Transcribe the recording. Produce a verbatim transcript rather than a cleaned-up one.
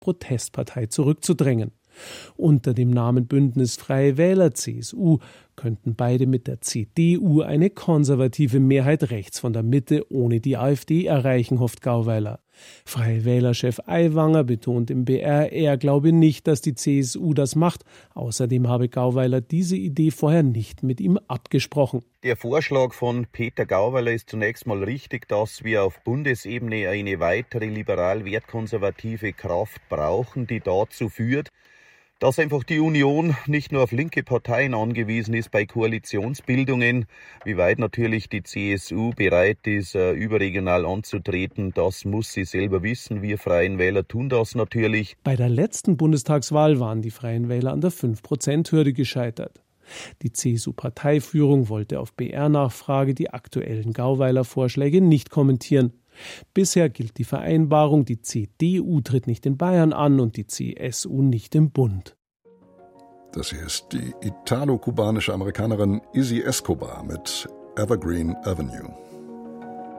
Protestpartei zurückzudrängen. Unter dem Namen Bündnis Freie Wähler C S U könnten beide mit der C D U eine konservative Mehrheit rechts von der Mitte ohne die AfD erreichen, hofft Gauweiler. Freie Wähler-Chef Aiwanger betont im B R, er glaube nicht, dass die C S U das macht. Außerdem habe Gauweiler diese Idee vorher nicht mit ihm abgesprochen. Der Vorschlag von Peter Gauweiler ist zunächst mal richtig, dass wir auf Bundesebene eine weitere liberal-wertkonservative Kraft brauchen, die dazu führt, dass einfach die Union nicht nur auf linke Parteien angewiesen ist bei Koalitionsbildungen, wie weit natürlich die C S U bereit ist, überregional anzutreten, das muss sie selber wissen. Wir Freien Wähler tun das natürlich. Bei der letzten Bundestagswahl waren die Freien Wähler an der fünf Prozent Hürde gescheitert. Die C S U-Parteiführung wollte auf B R-Nachfrage die aktuellen Gauweiler-Vorschläge nicht kommentieren. Bisher gilt die Vereinbarung, die C D U tritt nicht in Bayern an und die C S U nicht im Bund. Das hier ist die italo-kubanische Amerikanerin Izzy Escobar mit Evergreen Avenue.